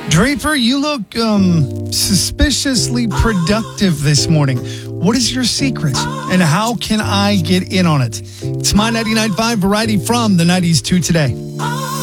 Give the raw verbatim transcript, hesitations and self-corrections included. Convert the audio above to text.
Draper, you look um, suspiciously productive this morning. What is your secret, and how can I get in on it? It's My ninety-nine point five Variety from the nineties to today.